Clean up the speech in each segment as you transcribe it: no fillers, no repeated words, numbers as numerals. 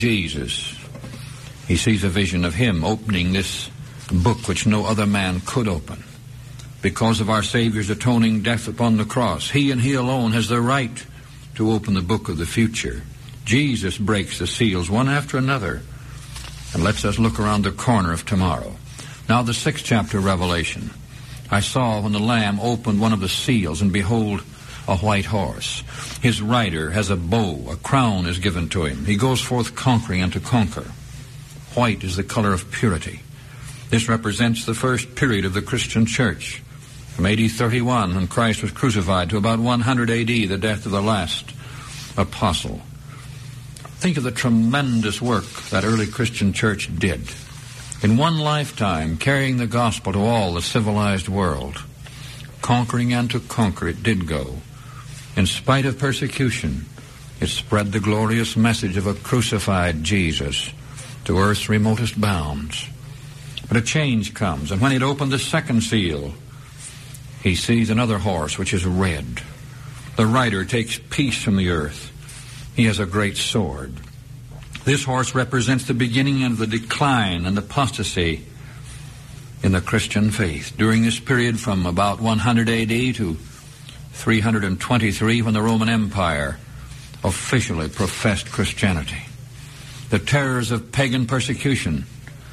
Jesus. He sees a vision of him opening this book which no other man could open. Because of our Savior's atoning death upon the cross, he and he alone has the right to open the book of the future. Jesus breaks the seals one after another and lets us look around the corner of tomorrow. Now the 6th chapter of Revelation. I saw when the Lamb opened one of the seals, and behold, a white horse. His rider has a bow, a crown is given to him. He goes forth conquering and to conquer. White is the color of purity. This represents the first period of the Christian church, from AD 31, when Christ was crucified, to about 100 AD, the death of the last apostle. Think of the tremendous work that early Christian church did. In one lifetime, carrying the gospel to all the civilized world. Conquering and to conquer, it did go. In spite of persecution, it spread the glorious message of a crucified Jesus to earth's remotest bounds. But a change comes, and when he'd opened the 2nd seal, he sees another horse which is red. The rider takes peace from the earth. He has a great sword. This horse represents the beginning of the decline and apostasy in the Christian faith. During this period from about 100 AD to 323, when the Roman Empire officially professed Christianity. The terrors of pagan persecution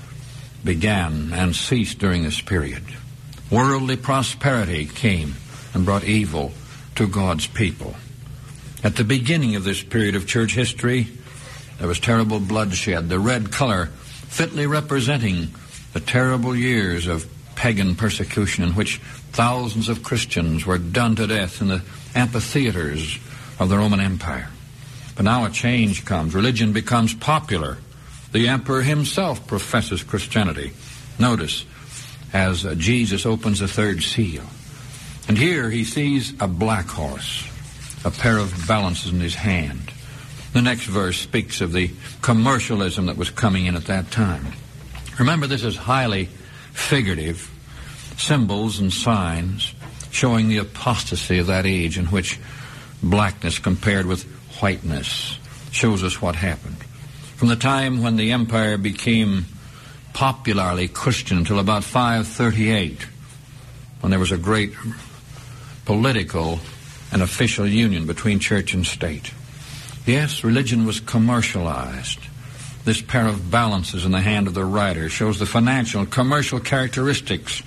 began and ceased during this period. Worldly prosperity came and brought evil to God's people. At the beginning of this period of church history, there was terrible bloodshed, the red color fitly representing the terrible years of pagan persecution in which thousands of Christians were done to death in the amphitheaters of the Roman Empire. But now a change comes. Religion becomes popular. The emperor himself professes Christianity. Notice, as Jesus opens the 3rd seal. And here he sees a black horse, a pair of balances in his hand. The next verse speaks of the commercialism that was coming in at that time. Remember, this is highly figurative, symbols and signs showing the apostasy of that age in which blackness compared with whiteness shows us what happened. From the time when the empire became popularly Christian until about 538, when there was a great political and official union between church and state. Yes, religion was commercialized. This pair of balances in the hand of the rider shows the financial and commercial characteristics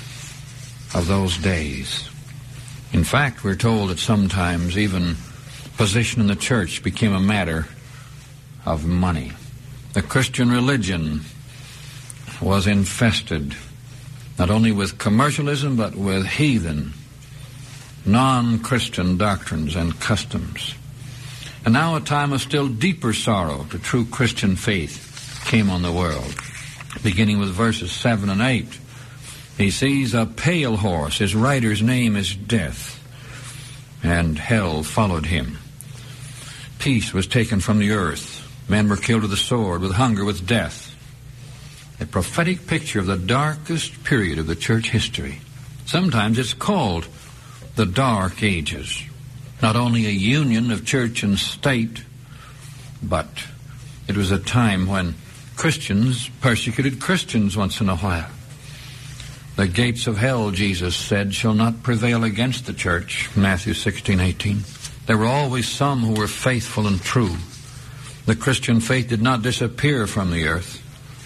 of those days. In fact, we're told that sometimes even position in the church became a matter of money. The Christian religion was infested not only with commercialism but with heathen, non-Christian doctrines and customs. And now a time of still deeper sorrow to true Christian faith came on the world. Beginning with verses 7 and 8, he sees a pale horse. His rider's name is Death, and hell followed him. Peace was taken from the earth. Men were killed with the sword, with hunger, with death. A prophetic picture of the darkest period of the church history. Sometimes it's called the Dark Ages. Not only a union of church and state, but it was a time when Christians persecuted Christians once in a while. The gates of hell, Jesus said, shall not prevail against the church, Matthew 16:18. There were always some who were faithful and true. The Christian faith did not disappear from the earth.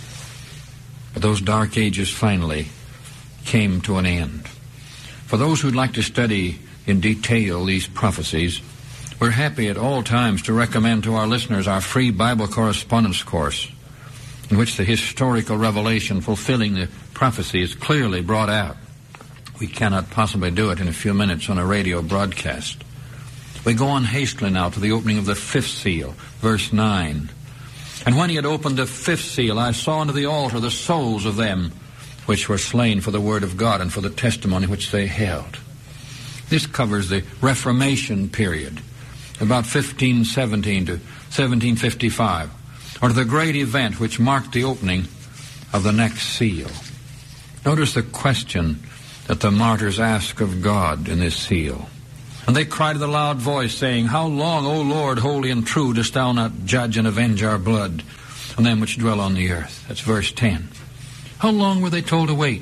But those dark ages finally came to an end. For those who'd like to study in detail these prophecies, we're happy at all times to recommend to our listeners our free Bible correspondence course, in which the historical revelation fulfilling the prophecy is clearly brought out. We cannot possibly do it in a few minutes on a radio broadcast. We go on hastily now to the opening of the 5th seal, verse 9. And when he had opened the 5th seal, I saw unto the altar the souls of them which were slain for the word of God and for the testimony which they held. This covers the Reformation period, about 1517 to 1755, or the great event which marked the opening of the next seal. Notice the question that the martyrs ask of God in this seal. And they cried with a loud voice, saying, How long, O Lord, holy and true, dost thou not judge and avenge our blood on them which dwell on the earth? That's verse 10. How long were they told to wait?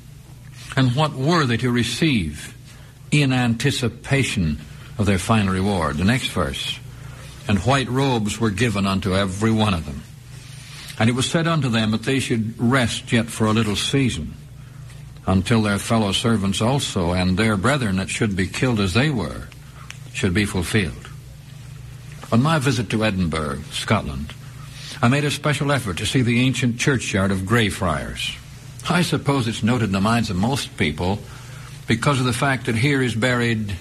And what were they to receive in anticipation of their final reward? The next verse. And white robes were given unto every one of them. And it was said unto them that they should rest yet for a little season, until their fellow servants also and their brethren that should be killed as they were should be fulfilled. On my visit to Edinburgh, Scotland, I made a special effort to see the ancient churchyard of Greyfriars. I suppose it's noted in the minds of most people because of the fact that here is buried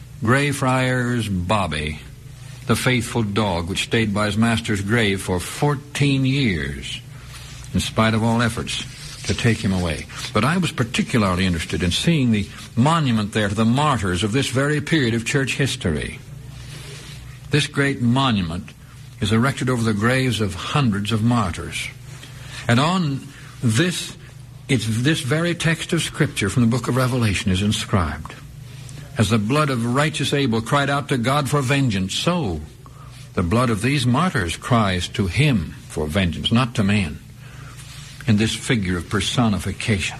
Greyfriars Bobby, the faithful dog which stayed by his master's grave for 14 years, in spite of all efforts to take him away. But I was particularly interested in seeing the monument there to the martyrs of this very period of church history. This great monument is erected over the graves of hundreds of martyrs. And on this, this very text of Scripture from the book of Revelation is inscribed. As the blood of righteous Abel cried out to God for vengeance, so the blood of these martyrs cries to him for vengeance, not to man. In this figure of personification,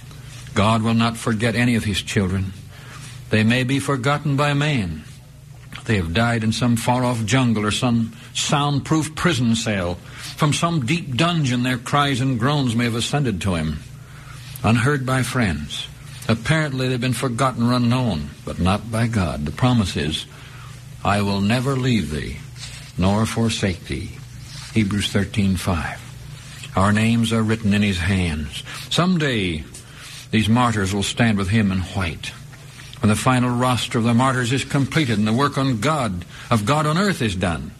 God will not forget any of his children. They may be forgotten by man. They have died in some far-off jungle or some soundproof prison cell. From some deep dungeon their cries and groans may have ascended to him, unheard by friends. Apparently they've been forgotten or unknown, but not by God. The promise is, I will never leave thee, nor forsake thee. Hebrews 13:5. Our names are written in his hands. Someday these martyrs will stand with him in white. When the final roster of the martyrs is completed and the work of God on earth is done,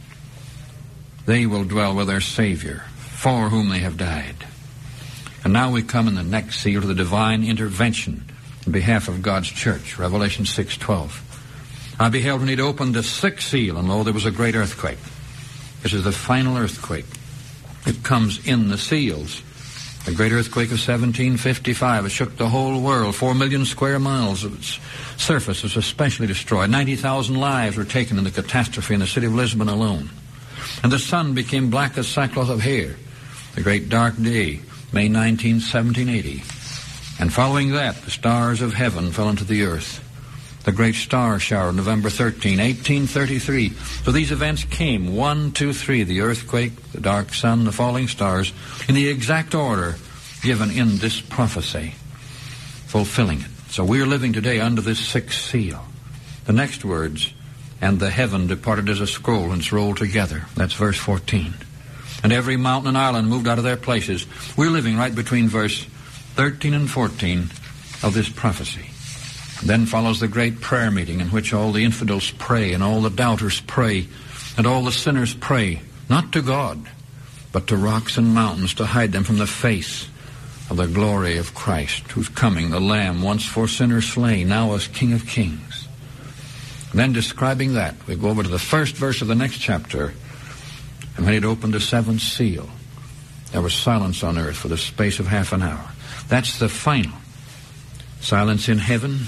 they will dwell with their Savior, for whom they have died. And now we come in the next seal to the divine intervention in behalf of God's church, Revelation 6:12. I beheld when he'd opened the sixth seal, and lo, there was a great earthquake. This is the final earthquake. It comes in the seals. The great earthquake of 1755. It shook the whole world. 4 million square miles of its surface was especially destroyed. 90,000 lives were taken in the catastrophe in the city of Lisbon alone. And the sun became black as sackcloth of hair. The great dark day, May 19, 1780. And following that, the stars of heaven fell into the earth. The great star shower, November 13, 1833. So these events came, 1, 2, 3, the earthquake, the dark sun, the falling stars, in the exact order given in this prophecy, fulfilling it. So we are living today under this sixth seal. The next words, and the heaven departed as a scroll and it's rolled together. That's verse 14. And every mountain and island moved out of their places. We're living right between verse 13 and 14 of this prophecy. Then follows the great prayer meeting in which all the infidels pray and all the doubters pray and all the sinners pray, not to God, but to rocks and mountains to hide them from the face of the glory of Christ, who's coming, the Lamb, once for sinners slain, now as King of Kings. Then describing that, we go over to the first verse of the next chapter, and when it opened the seventh seal, there was silence on earth for the space of half an hour. That's the final. Silence in heaven,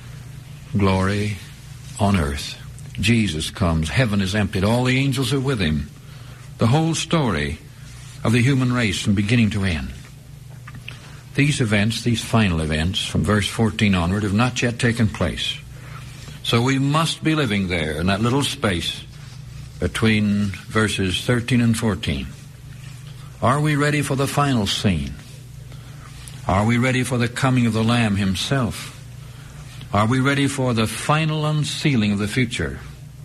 glory on earth. Jesus comes. Heaven is emptied. All the angels are with him. The whole story of the human race from beginning to end. These events, these final events, from verse 14 onward, have not yet taken place. So we must be living there in that little space between verses 13 and 14. Are we ready for the final scene? Are we ready for the coming of the Lamb himself? Are we ready for the final unsealing of the future?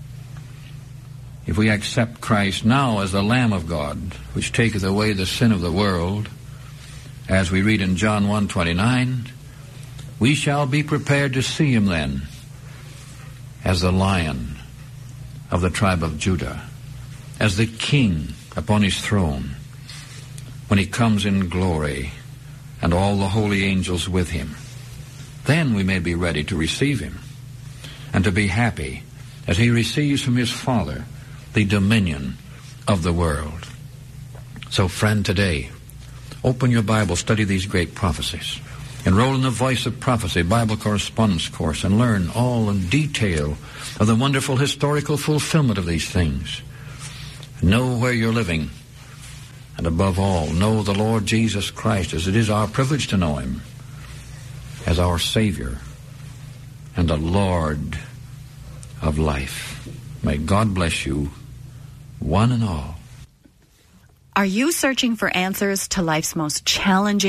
If we accept Christ now as the Lamb of God, which taketh away the sin of the world, as we read in John 1:29, we shall be prepared to see him then as the Lion of the tribe of Judah, as the King upon his throne, when he comes in glory and all the holy angels with him. Then we may be ready to receive him and to be happy as he receives from his Father the dominion of the world. So, friend, today, open your Bible, study these great prophecies. Enroll in the Voice of Prophecy Bible Correspondence Course and learn all in detail of the wonderful historical fulfillment of these things. Know where you're living, and above all, know the Lord Jesus Christ, as it is our privilege to know Him, as our Savior and the Lord of life. May God bless you, one and all. Are you searching for answers to life's most challenging